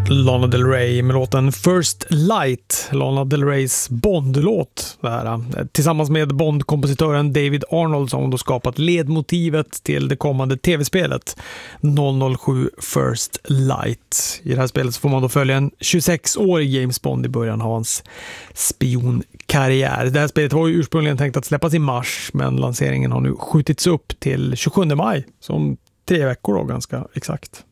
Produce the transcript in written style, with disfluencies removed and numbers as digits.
Lana Del Rey med låten First Light, Lana Del Reys Bond-låt. Tillsammans med Bond-kompositören David Arnold som då skapat ledmotivet till det kommande tv-spelet 007 First Light. I det här spelet så får man då följa en 26-årig James Bond i början av hans spionkarriär. Det här spelet var ju ursprungligen tänkt att släppas i mars, men lanseringen har nu skjutits upp till 27 maj, som 3 veckor då ganska exakt.